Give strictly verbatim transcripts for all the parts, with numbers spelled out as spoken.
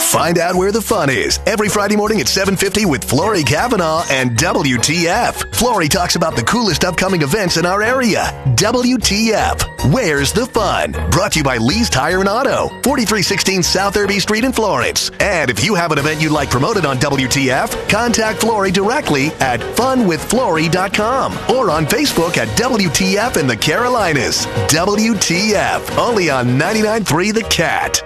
Find out where the fun is every Friday morning at seven fifty with Flory Kavanaugh and W T F. Flory talks about the coolest upcoming events in our area. W T F. Where's the fun? Brought to you by Lee's Tire and Auto, forty-three sixteen South Irby Street in Florence. And if you have an event you'd like promoted on W T F, contact Flory directly at fun with flory dot com or on Facebook at W T F in the Carolinas. W T F. Only on ninety-nine point three The Cat.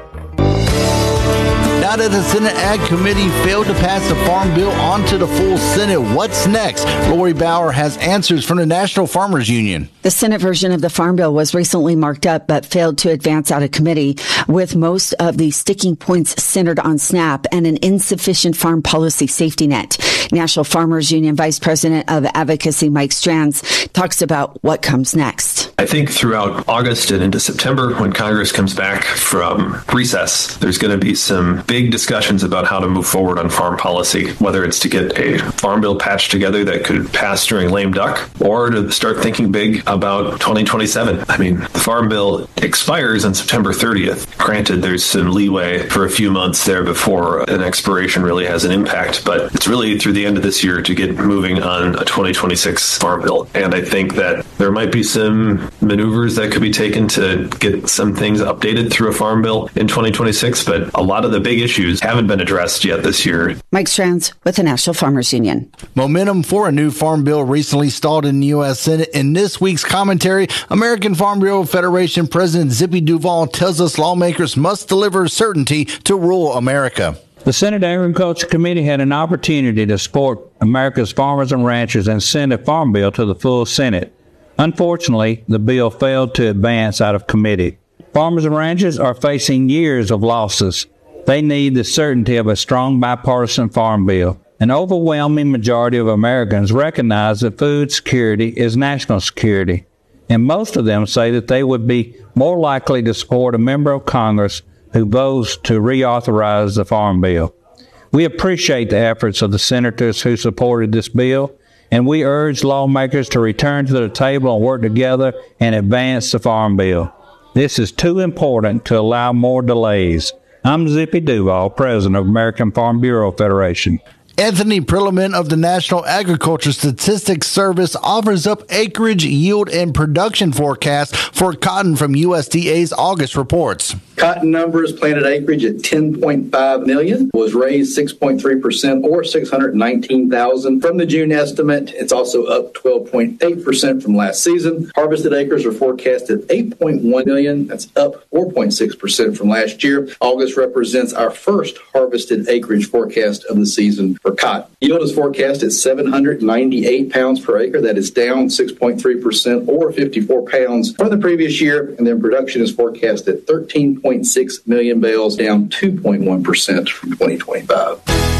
Now that the Senate Ag Committee failed to pass the Farm Bill onto the full Senate, what's next? Lori Bauer has answers from the National Farmers Union. The Senate version of the Farm Bill was recently marked up but failed to advance out of committee, with most of the sticking points centered on SNAP and an insufficient farm policy safety net. National Farmers Union Vice President of Advocacy Mike Strands talks about what comes next. I think throughout August and into September, when Congress comes back from recess, there's going to be some big discussions about how to move forward on farm policy, whether it's to get a farm bill patched together that could pass during lame duck, or to start thinking big about twenty twenty-seven. I mean, the farm bill expires on September thirtieth. Granted, there's some leeway for a few months there before an expiration really has an impact, but it's really through the end of this year to get moving on a twenty twenty-six farm bill. And I think that there might be some maneuvers that could be taken to get some things updated through a farm bill in twenty twenty-six, but a lot of the big issues haven't been addressed yet this year. Mike Strands with the National Farmers Union. Momentum for a new farm bill recently stalled in the U S. Senate. In this week's commentary, American Farm Bureau Federation President Zippy Duvall tells us lawmakers must deliver certainty to rural America. The Senate Agriculture Committee had an opportunity to support America's farmers and ranchers and send a farm bill to the full Senate. Unfortunately, the bill failed to advance out of committee. Farmers and ranchers are facing years of losses. They need the certainty of a strong bipartisan farm bill. An overwhelming majority of Americans recognize that food security is national security, and most of them say that they would be more likely to support a member of Congress who votes to reauthorize the farm bill. We appreciate the efforts of the senators who supported this bill, and we urge lawmakers to return to the table and work together and advance the farm bill. This is too important to allow more delays. I'm Zippy Duvall, President of American Farm Bureau Federation. Anthony Perlman of the National Agriculture Statistics Service offers up acreage, yield, and production forecasts for cotton from U S D A's August reports. Cotton numbers, planted acreage at ten point five million, was raised six point three percent or six hundred nineteen thousand from the June estimate. It's also up twelve point eight percent from last season. Harvested acres are forecast at eight point one million. That's up four point six percent from last year. August represents our first harvested acreage forecast of the season for cotton. Yield is forecast at seven hundred ninety-eight pounds per acre. That is down six point three percent or fifty-four pounds from the previous year. And then production is forecast at thirteen point six million bales, down two point one percent from twenty twenty-five.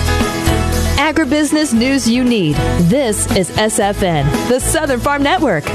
Agribusiness news you need. This is S F N, the Southern Farm Network.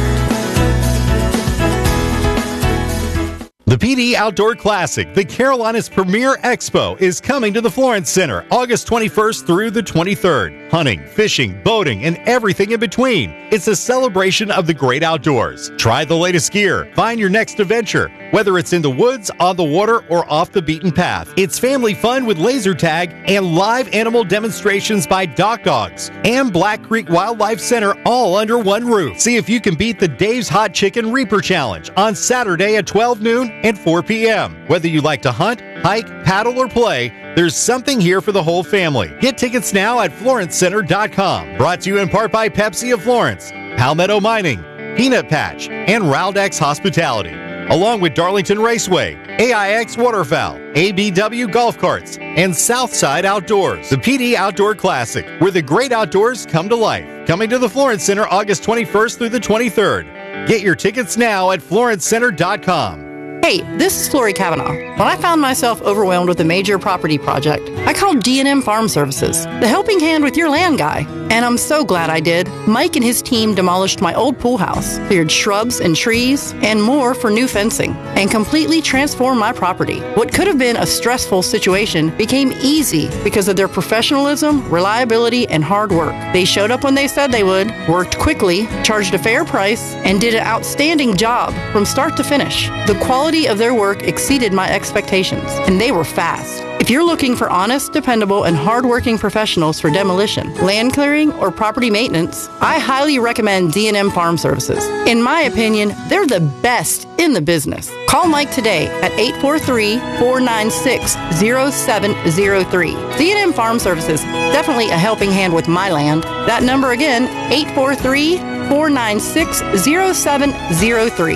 The P D Outdoor Classic, the Carolinas' premier expo, is coming to the Florence Center August twenty-first through the twenty-third. Hunting, fishing, boating, and everything in between. It's a celebration of the great outdoors. Try the latest gear. Find your next adventure, whether it's in the woods, on the water, or off the beaten path. It's family fun with laser tag and live animal demonstrations by Doc Dogs and Black Creek Wildlife Center, all under one roof. See if you can beat the Dave's Hot Chicken Reaper Challenge on Saturday at twelve noon and four p.m. Whether you like to hunt, hike, paddle, or play, there's something here for the whole family. Get tickets now at florence center dot com. Brought to you in part by Pepsi of Florence, Palmetto Mining, Peanut Patch, and Raldex Hospitality, along with Darlington Raceway, A I X Waterfowl, A B W Golf Carts, and Southside Outdoors. The P D Outdoor Classic, where the great outdoors come to life. Coming to the Florence Center August twenty-first through the twenty-third. Get your tickets now at florence center dot com. Hey, this is Flory Kavanaugh. When I found myself overwhelmed with a major property project, I called D and M Farm Services, the helping hand with your land guy. And I'm so glad I did. Mike and his team demolished my old pool house, cleared shrubs and trees, and more for new fencing, and completely transformed my property. What could have been a stressful situation became easy because of their professionalism, reliability, and hard work. They showed up when they said they would, worked quickly, charged a fair price, and did an outstanding job from start to finish. The quality of their work exceeded my expectations, and they were fast. If you're looking for honest, dependable, and hardworking professionals for demolition, land clearing, or property maintenance, I highly recommend D and M Farm Services. In my opinion, they're the best in the business. Call Mike today at eight four three, four nine six, zero seven zero three. D and M Farm Services, definitely a helping hand with my land. That number again, eight four three, four nine six, zero seven zero three.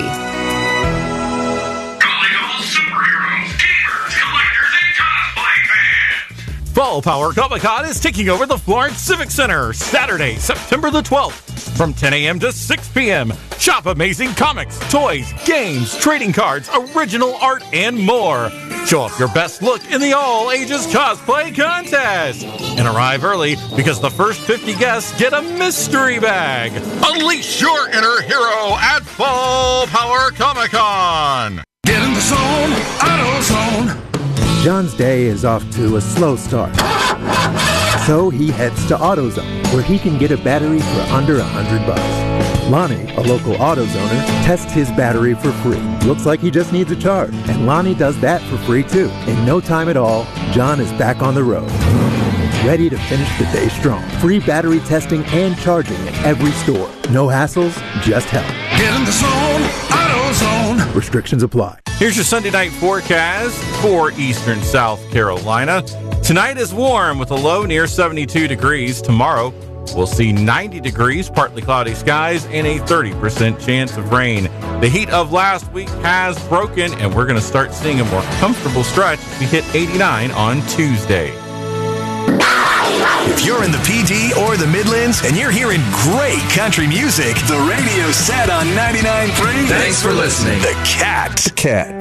Fall Power Comic-Con is taking over the Florence Civic Center Saturday, September the twelfth from ten a.m. to six p.m. Shop amazing comics, toys, games, trading cards, original art, and more. Show off your best look in the all-ages cosplay contest. And arrive early because the first fifty guests get a mystery bag. Unleash your inner hero at Fall Power Comic-Con. Get in the zone, AutoZone. John's day is off to a slow start. So he heads to AutoZone, where he can get a battery for under a hundred bucks. Lonnie, a local AutoZoner, tests his battery for free. Looks like he just needs a charge, and Lonnie does that for free too. In no time at all, John is back on the road, ready to finish the day strong. Free battery testing and charging at every store. No hassles, just help. Get in the zone, AutoZone. Restrictions apply. Here's your Sunday night forecast for eastern South Carolina. Tonight is warm with a low near seventy-two degrees. Tomorrow, we'll see ninety degrees, partly cloudy skies, and a thirty percent chance of rain. The heat of last week has broken, and we're going to start seeing a more comfortable stretch. We hit eighty-nine on Tuesday. If you're in the P D or the Midlands and you're hearing great country music, the radio's set on ninety-nine point three. Thanks for listening. The Cat. The Cat.